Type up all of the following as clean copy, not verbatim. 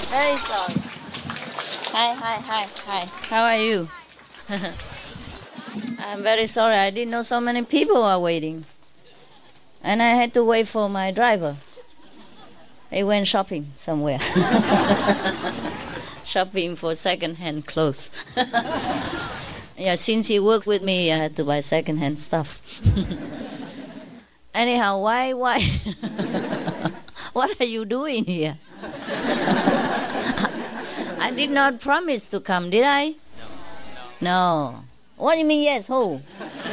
Very sorry. Hi. How are you? I'm very sorry. I didn't know so many people are waiting. And I had to wait for my driver. He went shopping somewhere. Shopping for second-hand clothes. Yeah, since he works with me, I had to buy second-hand stuff. Anyhow, why? What are you doing here? I did not promise to come, did I? No. What do you mean yes? Who?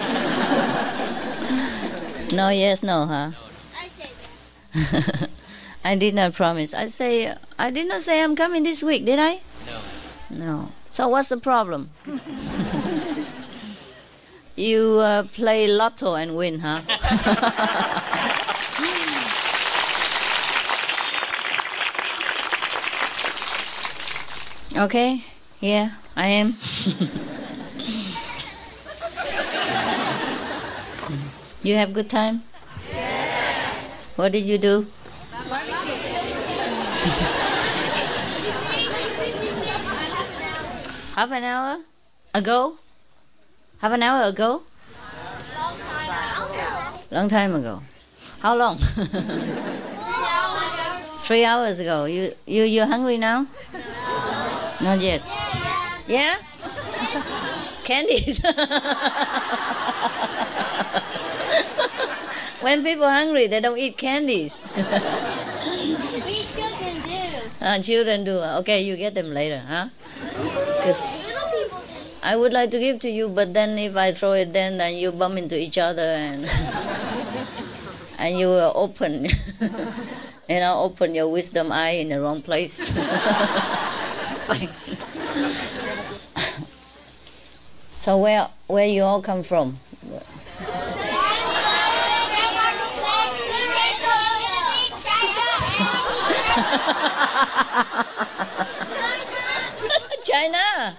No, yes, no, huh? I said I did not promise. I did not say I'm coming this week, did I? No. So what's the problem? You play lotto and win, huh? Okay, here I am. You have good time? Yes. What did you do? Half an hour ago? Half an hour ago? Long time ago. How long? 3 hours ago. You're hungry now? Not yet. Yeah? Candies. When people are hungry, they don't eat candies. we children do. Children do. Okay, you get them later, huh? Because I would like to give to you, but then if I throw it, then you bump into each other and and you will open, open your wisdom eye in the wrong place. So where you all come from? China.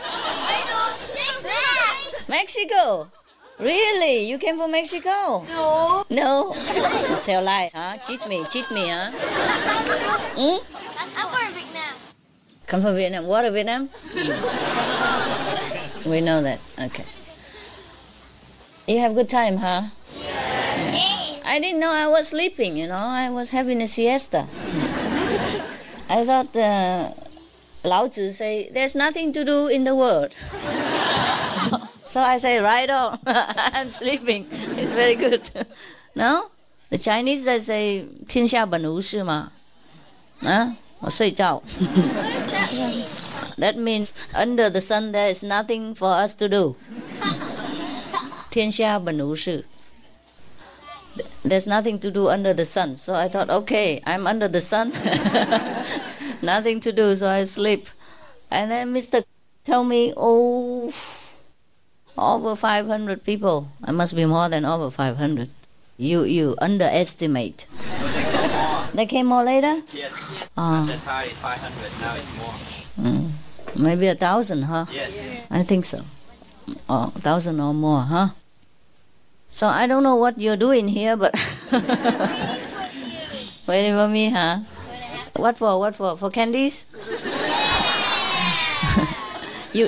Mexico. Really? You came from Mexico? No. No. Tell lie, huh? Cheat me, huh? Hmm? I'm from Vietnam. Come from Vietnam. What of Vietnam? We know that. Okay. You have good time, huh? Yeah. I didn't know I was sleeping, I was having a siesta. I thought Lao Tzu say, there's nothing to do in the world. So I say, right on. I'm sleeping. It's very good. No? The Chinese, they say, 天下本无事嘛. Huh? 我睡觉. That means under the sun there is nothing for us to do. 天下本无事. There's nothing to do under the sun. So I thought, okay, I'm under the sun. Nothing to do, so I sleep. And then Mr. tell me, over 500 people. I must be more than over 500. You underestimate. They came more later? Yes. Oh. At the time it's 500, now it's more. Maybe 1,000, huh? Yes. I think so. 1,000 or more, huh? So I don't know what you're doing here, but waiting for me, huh? What for? For candies? You.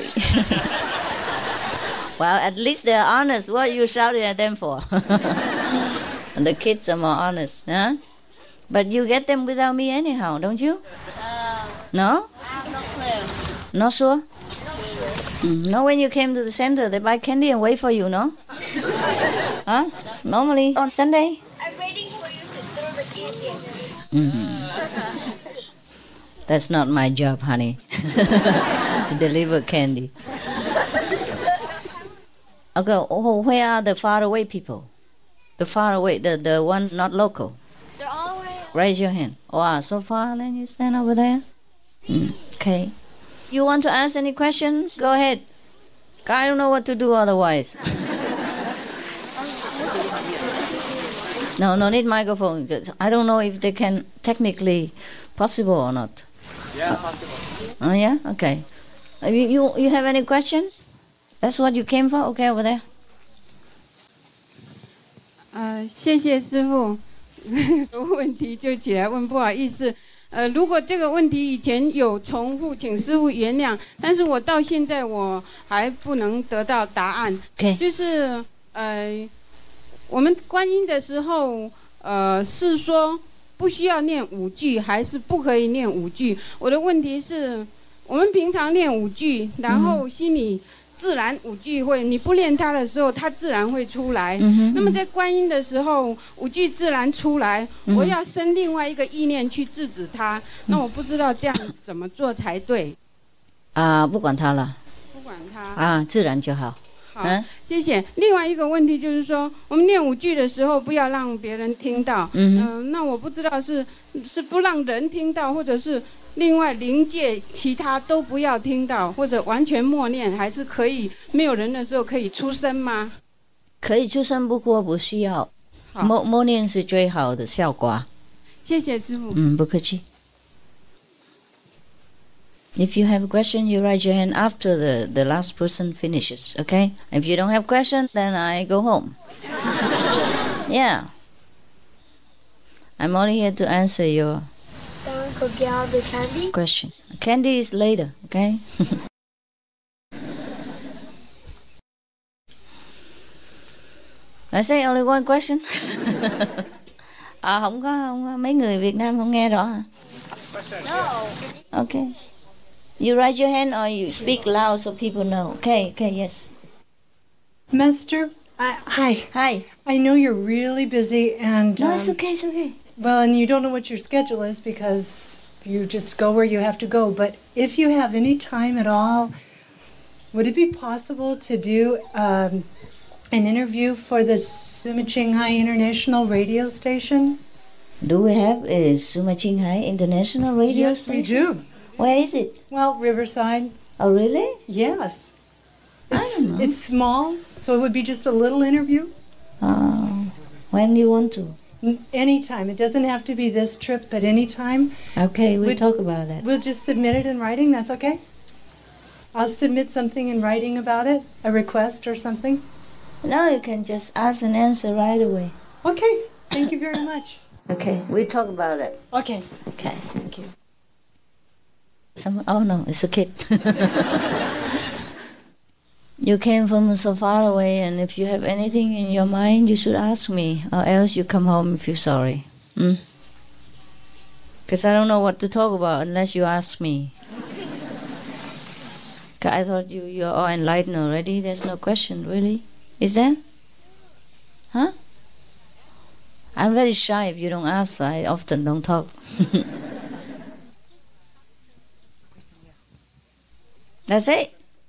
Well, at least they're honest. What you shouting at them for? And the kids are more honest, huh? But you get them without me anyhow, don't you? No? I have no clue. Not sure? No, when you came to the center, they buy candy and wait for you, no? Huh? Normally on Sunday? I'm waiting for you to throw the candy. That's not my job, honey. To deliver candy. Okay, where are the far away people? The far away, the ones not local. They're all right. Raise your hand. Wow, so far, then you stand over there. Okay. You want to ask any questions? Go ahead. I don't know what to do otherwise. No need microphone. I don't know if they can technically possible or not. Yeah, possible. Oh yeah, okay. You have any questions? That's what you came for? Okay, over there. 谢谢师父，问题就起来问，不好意思， 如果这个问题以前有重复，请师父原谅。但是我到现在我还不能得到答案。 Okay. 就是我们观音的时候，是说不需要念5句，还是不可以念5句？我的问题是，我们平常念5句，然后心里自然5句会，你不念它的时候，它自然会出来。那么在观音的时候，5句自然出来，我要生另外一个意念去制止它。那我不知道这样怎么做才对。 不管它了。 不管它。 自然就好。 好，谢谢。另外一个问题就是说，我们念5句的时候，不要让别人听到。那我不知道是不让人听到，或者是另外灵界其他都不要听到，或者完全默念，还是可以没有人的时候可以出声吗？ 可以出声，不过不需要。默念是最好的效果。 谢谢师父。 不客气。If you have a question, you raise your hand after the last person finishes, okay? If you don't have questions, then I go home. Yeah. I'm only here to answer your Then we could get all the candy. questions. Candy is later, okay? I say only one question. Không có mấy người Việt Nam không nghe rõ hả? No. Okay. You raise your hand or you speak loud so people know. Okay, yes. Master, hi. Hi. I know you're really busy and... No, it's okay. Well, and you don't know what your schedule is because you just go where you have to go. But if you have any time at all, would it be possible to do an interview for the Suma Qinghai International radio station? Do we have a Suma Qinghai International radio station? Yes, we do. Where is it? Well, Riverside. Oh, really? Yes. I don't know. It's small, so it would be just a little interview. When do you want to? Anytime. It doesn't have to be this trip, but anytime. Okay, we'll talk about that. We'll just submit it in writing, that's okay? I'll submit something in writing about it, a request or something. No, you can just ask and answer right away. Okay, thank you very much. Okay, we'll talk about it. Okay. Okay, thank you. Oh no, it's a kid. You came from so far away, and if you have anything in your mind, you should ask me, or else you come home and feel sorry. Because I don't know what to talk about unless you ask me. I thought you're all enlightened already. There's no question, really. Is there? Huh? I'm very shy. If you don't ask, I often don't talk. That's it.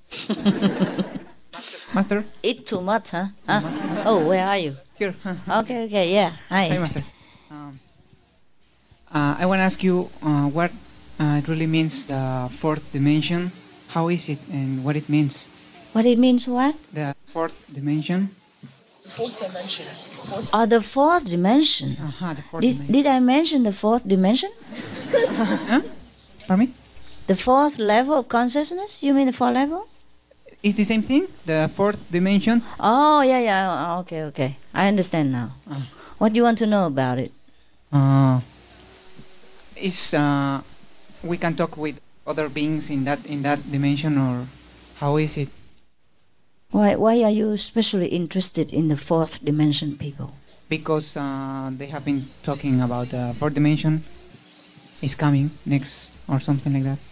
Master? Eat too much, huh? Oh, where are you? Here. Okay, yeah. Hi. Hi, Master. I want to ask you what it really means, the fourth dimension. How is it and what it means? What it means what? The fourth dimension. The fourth dimension. The fourth dimension. Did I mention the fourth dimension? Huh? Pardon me? The fourth level of consciousness? You mean the fourth level? It's the same thing? The fourth dimension? Oh, yeah. Okay. I understand now. What do you want to know about it? We can talk with other beings in that dimension, or how is it? Why are you especially interested in the fourth dimension, people? Because they have been talking about the fourth dimension is coming next, or something like that.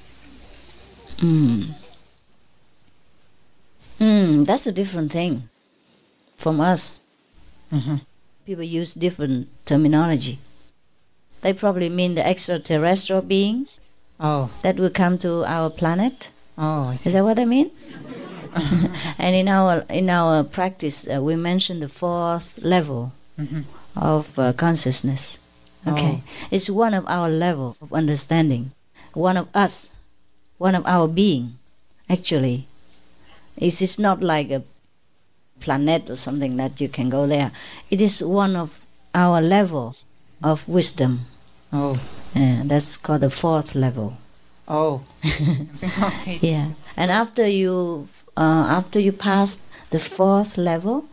That's a different thing from us. People use different terminology. They probably mean the extraterrestrial beings that will come to our planet. I see. Is that what they mean? And in our practice, we mention the fourth level of consciousness. Okay, it's one of our levels of understanding. One of us, one of our being. Actually, it's not like a planet or something that you can go there. It is one of our levels of wisdom. That's called the fourth level. Yeah, and after you pass the fourth level,